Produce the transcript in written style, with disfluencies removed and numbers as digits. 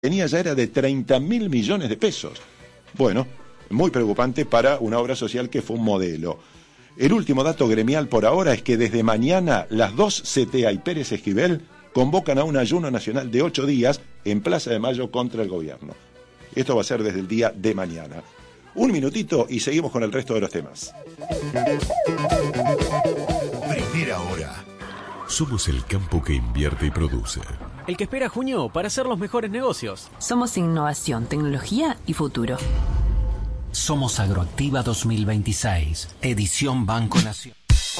tenía ya era de 30.000 millones de pesos. Bueno, muy preocupante para una obra social que fue un modelo. El último dato gremial por ahora es que desde mañana las dos CTA y Pérez Esquivel convocan a un ayuno nacional de 8 días en Plaza de Mayo contra el gobierno. Esto va a ser desde el día de mañana. Un minutito y seguimos con el resto de los temas. Primera hora. Somos el campo que invierte y produce. El que espera junio para hacer los mejores negocios. Somos innovación, tecnología y futuro. Somos Agroactiva 2026, edición Banco Nación.